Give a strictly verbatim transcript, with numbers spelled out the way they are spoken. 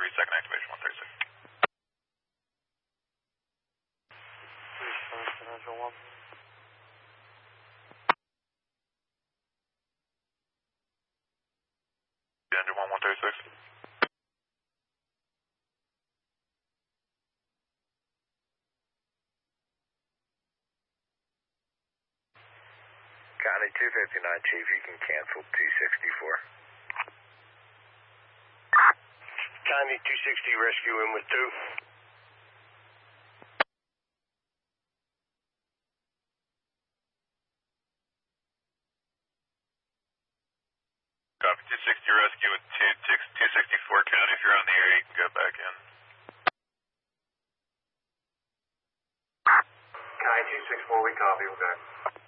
three, second activation, one thirty-six. Angel one. Angel one, one thirty-six. County two fifty-nine, Chief, you can cancel two sixty-four. County two sixty, rescue in with two. Copy, two sixty rescue with two sixty-four County. If you're on the air, you can go back in. County two sixty-four, we copy, okay.